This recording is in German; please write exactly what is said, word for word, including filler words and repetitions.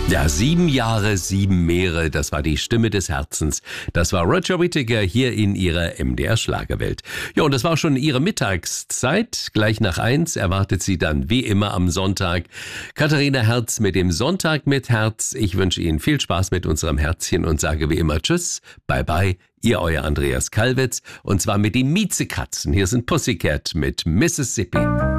Ja, sieben Jahre, sieben Meere, das war die Stimme des Herzens. Das war Roger Whittaker hier in ihrer M D R-Schlagerwelt. Ja, und das war schon ihre Mittagszeit. Gleich nach eins erwartet sie dann wie immer am Sonntag Katharina Herz mit dem Sonntag mit Herz. Ich wünsche Ihnen viel Spaß mit unserem Herzchen und sage wie immer Tschüss, bye bye, ihr euer Andreas Kalwitz. Und zwar mit den Miezekatzen. Hier sind Pussycat mit Mississippi.